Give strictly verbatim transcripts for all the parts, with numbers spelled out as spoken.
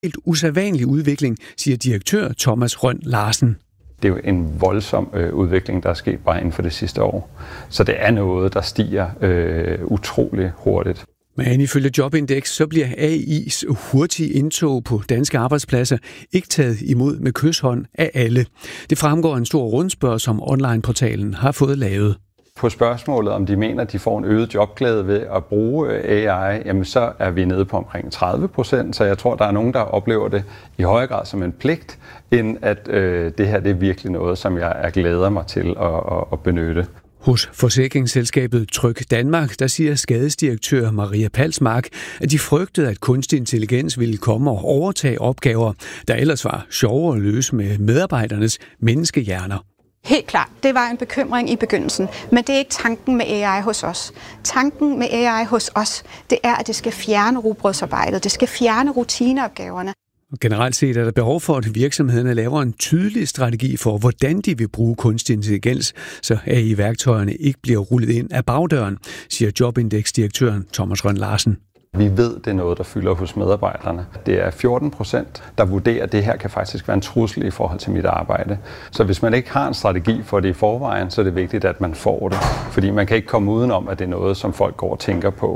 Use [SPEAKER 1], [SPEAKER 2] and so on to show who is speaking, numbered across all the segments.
[SPEAKER 1] Helt usædvanlig udvikling, siger direktør Thomas Rønn Larsen.
[SPEAKER 2] Det er jo en voldsom øh, udvikling, der er sket bare inden for det sidste år. Så det er noget, der stiger øh, utrolig hurtigt.
[SPEAKER 1] Men ifølge Jobindex, så bliver A I's hurtige indtog på danske arbejdspladser ikke taget imod med kyshånd af alle. Det fremgår af en stor rundspørg, som onlineportalen har fået lavet.
[SPEAKER 2] På spørgsmålet, om de mener, at de får en øget jobglæde ved at bruge A I, jamen så er vi nede på omkring tredive procent, så jeg tror, der er nogen, der oplever det i højere grad som en pligt, end at øh, det her det er virkelig noget, som jeg er glæder mig til at, at, at benytte.
[SPEAKER 1] Hos forsikringsselskabet Tryg Danmark, der siger skadesdirektør Maria Palsmark, at de frygtede, at kunstig intelligens ville komme og overtage opgaver, der ellers var sjovere at løse med medarbejdernes menneskehjerner.
[SPEAKER 3] Helt klart, det var en bekymring i begyndelsen, men det er ikke tanken med A I hos os. Tanken med A I hos os, det er, at det skal fjerne rugbrødsarbejdet, det skal fjerne rutineopgaverne.
[SPEAKER 1] Generelt set er der behov for, at virksomhederne laver en tydelig strategi for, hvordan de vil bruge kunstig intelligens, så A I-værktøjerne ikke bliver rullet ind af bagdøren, siger Jobindex-direktøren Thomas Rønn Larsen.
[SPEAKER 2] Vi ved, det er noget, der fylder hos medarbejderne. Det er fjorten procent, der vurderer, at det her kan faktisk være en trussel i forhold til mit arbejde. Så hvis man ikke har en strategi for det i forvejen, så er det vigtigt, at man får det. Fordi man kan ikke komme udenom, at det er noget, som folk går og tænker på.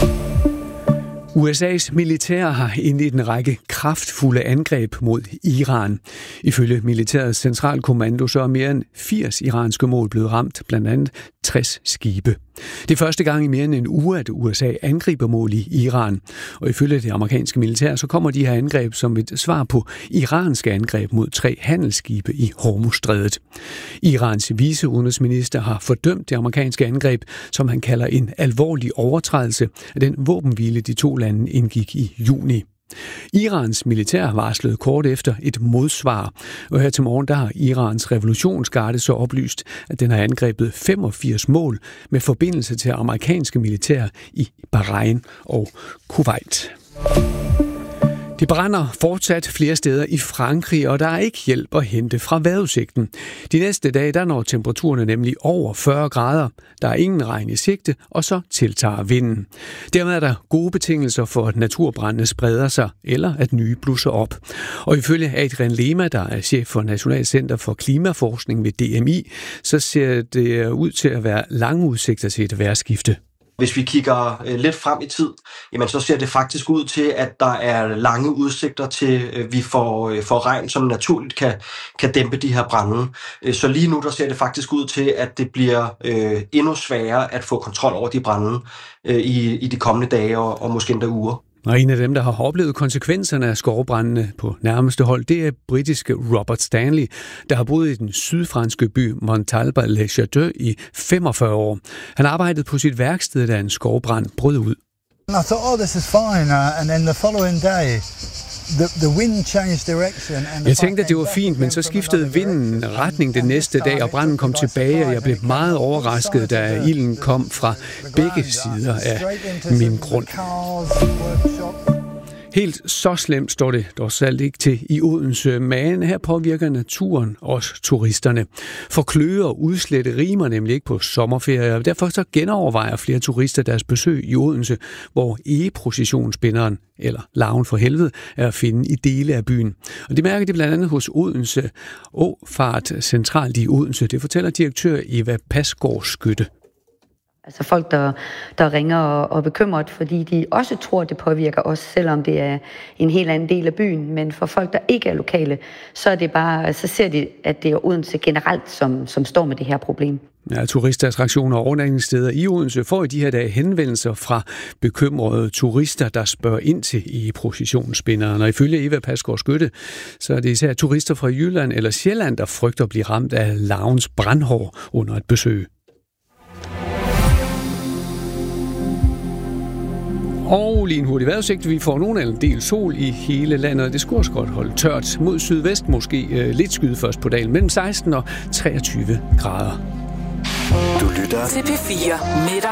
[SPEAKER 1] U S A's militær har indledt en række kraftfulde angreb mod Iran. Ifølge militærets centralkommando så er mere end firs iranske mål blevet ramt, blandt andet tres skibe. Det er første gang i mere end en uge, at U S A angriber mål i Iran. Og ifølge det amerikanske militær, så kommer de her angreb som et svar på iranske angreb mod tre handelsskibe i Hormuzstrædet. Irans viceudenrigsminister har fordømt det amerikanske angreb, som han kalder en alvorlig overtrædelse af den våbenhvile, de to lande indgik i juni. Irans militær varslede kort efter et modsvar, og her til morgen der har Irans revolutionsgarde så oplyst, at den har angrebet femogfirs mål med forbindelse til amerikanske militær i Bahrain og Kuwait. Det brænder fortsat flere steder i Frankrig, og der er ikke hjælp at hente fra vejrudsigten. De næste dage der når temperaturerne nemlig over fyrre grader. Der er ingen regn i sigte, og så tiltager vinden. Dermed er der gode betingelser for, at naturbrændene spreder sig, eller at nye blusser op. Og ifølge Adrian Lema, der er chef for National Center for Klimaforskning ved D M I, så ser det ud til at være lange udsigter til et vejrskifte.
[SPEAKER 4] Hvis vi kigger lidt frem i tid, jamen så ser det faktisk ud til, at der er lange udsigter til, at vi får, får regn, som naturligt kan, kan dæmpe de her brande. Så lige nu der ser det faktisk ud til, at det bliver øh, endnu sværere at få kontrol over de brande øh, i, i de kommende dage og, og måske endda uger.
[SPEAKER 1] Og en af dem, der har oplevet konsekvenserne af skovbrandene på nærmeste hold, det er britiske Robert Stanley, der har boet i den sydfranske by Montalbot-les-Châteaux i femogfyrre år. Han arbejdede på sit værksted, da en skovbrand brød ud.
[SPEAKER 5] I thought, oh, this is fine, uh, and then the following day, the, the wind changed direction. And
[SPEAKER 1] jeg tænkte, at det var fint, men så skiftede vinden retning den næste dag, og branden kom tilbage, og jeg blev meget overrasket, da ilden kom fra begge sider af min grund. Helt så slemt står det dog selv ikke til i Odense, men her påvirker naturen også turisterne. For kløe og udslette rimer nemlig ikke på sommerferie, og derfor så genovervejer flere turister deres besøg i Odense, hvor egeprocessionsbinderen, eller larven for helvede, er at finde i dele af byen. Og det mærker de blandt andet hos Odense Åfart centralt i Odense. Det fortæller direktør Eva Pasgaard Skytte.
[SPEAKER 6] Altså folk, der, der ringer og, og bekymret, fordi de også tror, det påvirker os, selvom det er en helt anden del af byen. Men for folk, der ikke er lokale, så er det bare, så ser de, at det er Odense generelt, som, som står med det her problem.
[SPEAKER 1] Ja, turistattraktioner og overnatningssteder i Odense får i de her dage henvendelser fra bekymrede turister, der spørger ind til i processionsspinderen. Og ifølge Eva Pasgaard Skytte, så er det især turister fra Jylland eller Sjælland, der frygter at blive ramt af larvens brandhår under et besøg. Og lige en hurtig vejrudsigt. Vi får nogle af en del sol i hele landet. Det skulle også godt holde tørt. Mod sydvest måske øh, lidt skyde først på dagen. Mellem seksten og treogtyve grader.
[SPEAKER 7] Du lytter til P fire.